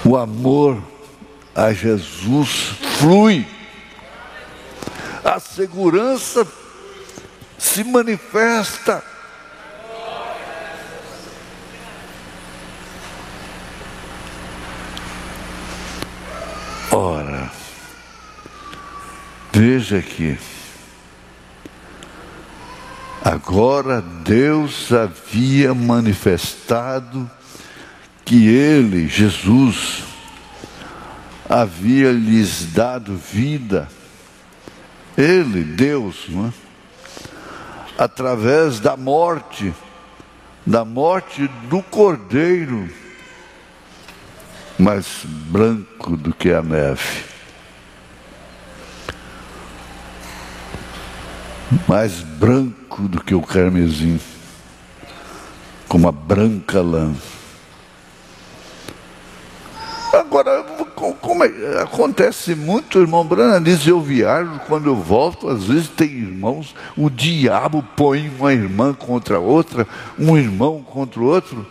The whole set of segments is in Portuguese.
O amor a Jesus flui. A segurança se manifesta. Ora, veja aqui. Agora Deus havia manifestado que Ele, Jesus, havia lhes dado vida. Ele, Deus, não é? Através da morte do Cordeiro, mais branco do que a neve, mais branco do que o carmesim, como a branca lã. Agora, como acontece muito, irmão Branham diz, eu viajo, quando eu volto, às vezes tem irmãos, o diabo põe uma irmã contra outra, um irmão contra o outro.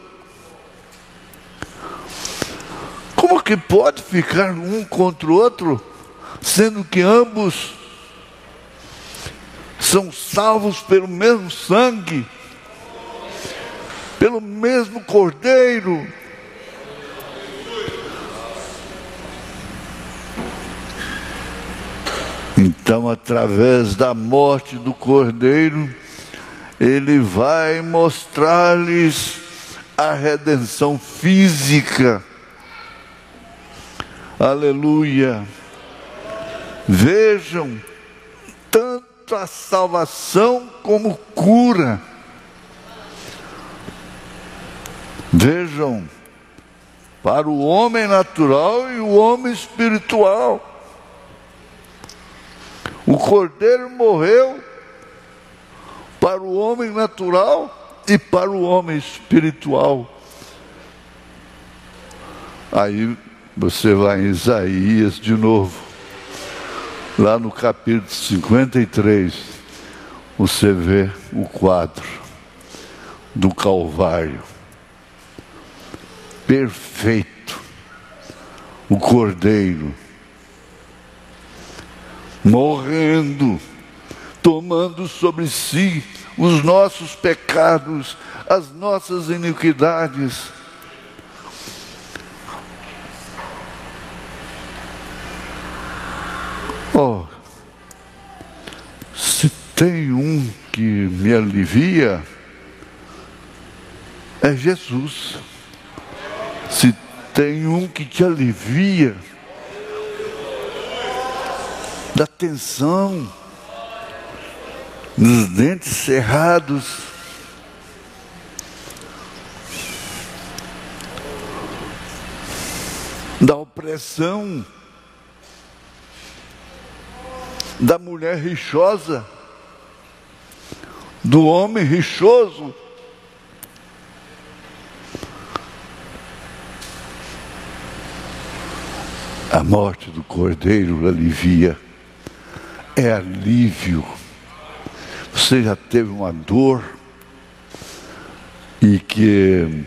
Como que pode ficar um contra o outro, sendo que ambos são salvos pelo mesmo sangue, pelo mesmo Cordeiro? Então, através da morte do Cordeiro, Ele vai mostrar-lhes a redenção física. Aleluia! Vejam, tanto a salvação como cura. Vejam, para o homem natural e o homem espiritual. O Cordeiro morreu para o homem natural e para o homem espiritual. Aí você vai em Isaías de novo, lá no capítulo 53, você vê o quadro do Calvário. Perfeito. O Cordeiro morrendo, tomando sobre si os nossos pecados, as nossas iniquidades. Oh, se tem um que me alivia, é Jesus. Se tem um que te alivia da tensão, dos dentes cerrados, da opressão, da mulher rixosa, do homem rixoso. A morte do Cordeiro alivia. É alívio. Você já teve uma dor e que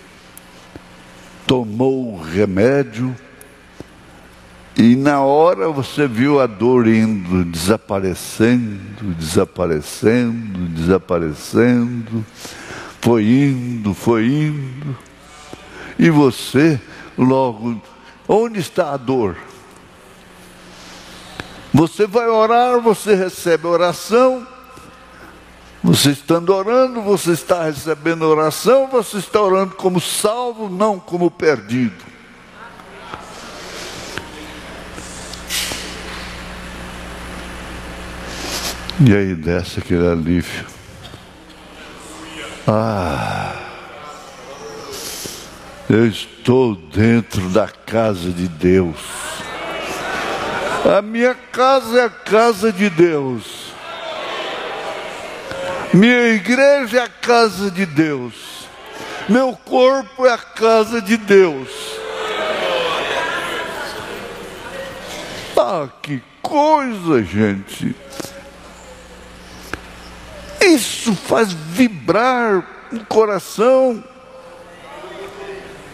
tomou o remédio e na hora você viu a dor indo, desaparecendo, desaparecendo, desaparecendo, foi indo, e você logo, onde está a dor? Você vai orar, você recebe oração. Você estando orando, você está recebendo oração. Você está orando como salvo, não como perdido. E aí desce aquele alívio. Eu estou dentro da casa de Deus. A minha casa é a casa de Deus. Minha igreja é a casa de Deus. Meu corpo é a casa de Deus. Que coisa, gente. Isso faz vibrar o coração.